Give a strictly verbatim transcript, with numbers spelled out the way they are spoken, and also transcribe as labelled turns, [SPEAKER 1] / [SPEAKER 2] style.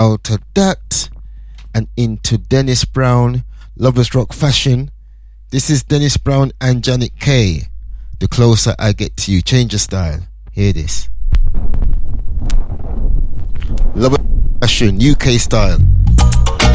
[SPEAKER 1] Out of that and into Dennis Brown, Lovers Rock Fashion. This is Dennis Brown and Janet Kay. The closer I get to you, change your style. Hear this. Lovers Rock Fashion, U K style.